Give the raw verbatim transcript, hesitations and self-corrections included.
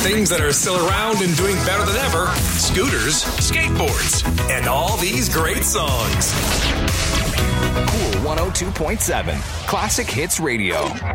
things that are still around and doing better than ever, scooters, skateboards, and all these great songs. Cool one oh two point seven, Classic Hits Radio.